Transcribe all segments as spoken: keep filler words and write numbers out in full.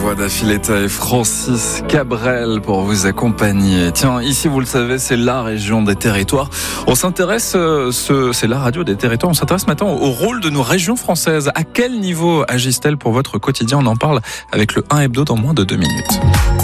voix d'Affiletta et Francis Cabrel pour vous accompagner. Tiens, ici vous le savez, c'est la région des territoires. On s'intéresse, euh, ce, c'est la radio des territoires, on s'intéresse maintenant au rôle de nos régions françaises. À quel niveau agissent-elles pour votre quotidien? On en parle avec le un Hebdo dans moins de deux minutes.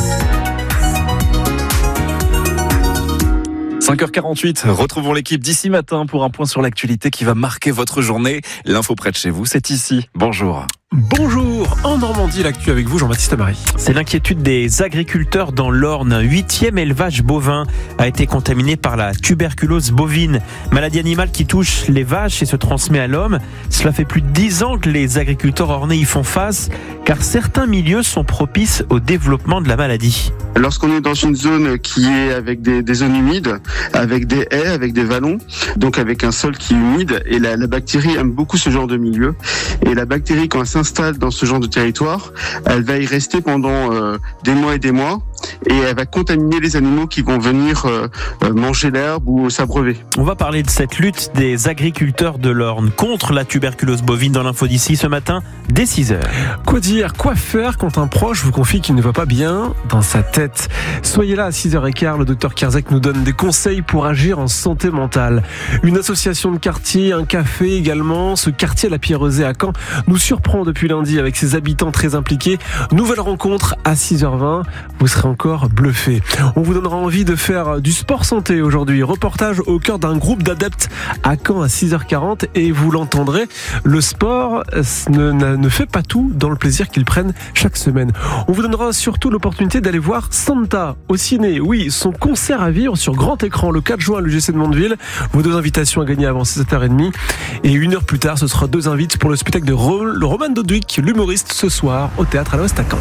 cinq heures quarante-huit, retrouvons l'équipe d'ici matin pour un point sur l'actualité qui va marquer votre journée. L'info près de chez vous, c'est ici. Bonjour. Bonjour, en Normandie, l'actu avec vous, Jean-Baptiste Amary. C'est l'inquiétude des agriculteurs dans l'Orne. Un huitième élevage bovin a été contaminé par la tuberculose bovine, maladie animale qui touche les vaches et se transmet à l'homme. Cela fait plus de dix ans que les agriculteurs ornais y font face, car certains milieux sont propices au développement de la maladie. Lorsqu'on est dans une zone qui est avec des, des zones humides, avec des haies, avec des vallons, donc avec un sol qui est humide, et la, la bactérie aime beaucoup ce genre de milieu. Et la bactérie, quand elle s'installe dans ce genre de territoire, elle va y rester pendant euh, des mois et des mois, et elle va contaminer les animaux qui vont venir euh, manger l'herbe ou s'abreuver. On va parler de cette lutte des agriculteurs de l'Orne contre la tuberculose bovine dans l'info d'ici ce matin dès six heures. Quoi dire, quoi faire quand un proche vous confie qu'il ne va pas bien dans sa tête? Soyez là à six heures quinze, le docteur Kerzek nous donne des conseils pour agir en santé mentale. Une association de quartier, un café également, ce quartier La Pierrezée à Caen nous surprend depuis lundi avec ses habitants très impliqués. Nouvelle rencontre à six heures vingt, vous serez encore bluffé. On vous donnera envie de faire du sport santé aujourd'hui. Reportage au cœur d'un groupe d'adeptes à Caen à six heures quarante et vous l'entendrez, le sport ne, ne fait pas tout dans le plaisir qu'ils prennent chaque semaine. On vous donnera surtout l'opportunité d'aller voir Santa au ciné. Oui, son concert à vivre sur grand écran le quatre juin à l'U G C de Mondeville. Vos deux invitations à gagner avant sept heures trente. Et une heure plus tard, ce sera deux invites pour le spectacle de Roman Dodwick, l'humoriste, ce soir au Théâtre à l'Ouest à Caen.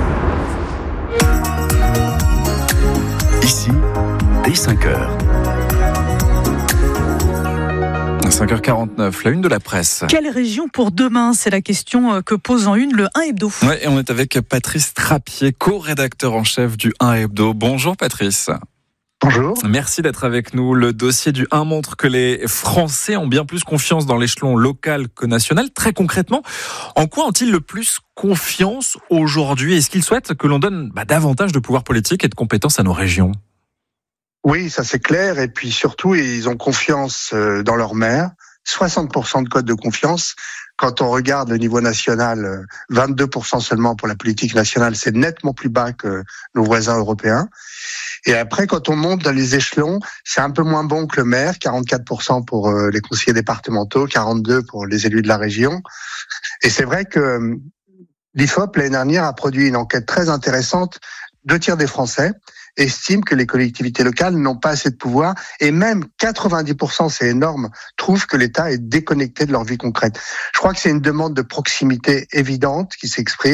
Ici, dès cinq heures. cinq heures quarante-neuf, la une de la presse. Quelle région pour demain? C'est la question que pose en une le un Hebdo. Ouais, et on est avec Patrice Trappier, co-rédacteur en chef du un Hebdo. Bonjour Patrice. Bonjour. Merci d'être avec nous. Le dossier du un montre que les Français ont bien plus confiance dans l'échelon local que national. Très concrètement, en quoi ont-ils le plus confiance aujourd'hui? Est-ce qu'ils souhaitent que l'on donne bah, davantage de pouvoir politique et de compétences à nos régions? Oui, ça c'est clair. Et puis surtout, ils ont confiance dans leur maire. soixante pour cent de code de confiance. Quand on regarde le niveau national, vingt-deux pour cent seulement pour la politique nationale. C'est nettement plus bas que nos voisins européens. Et après, quand on monte dans les échelons, c'est un peu moins bon que le maire, quarante-quatre pour cent pour les conseillers départementaux, quarante-deux pour les élus de la région. Et c'est vrai que l'I F O P, l'année dernière, a produit une enquête très intéressante. Deux tiers des Français estiment que les collectivités locales n'ont pas assez de pouvoir, et même quatre-vingt-dix pour cent, c'est énorme, trouvent que l'État est déconnecté de leur vie concrète. Je crois que c'est une demande de proximité évidente qui s'exprime.